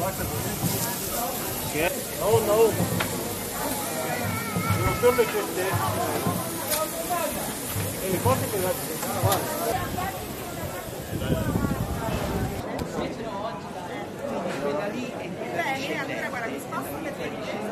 No. Non le ceste. E le porte che Quella lì è bene, allora guarda, mi sposto per te.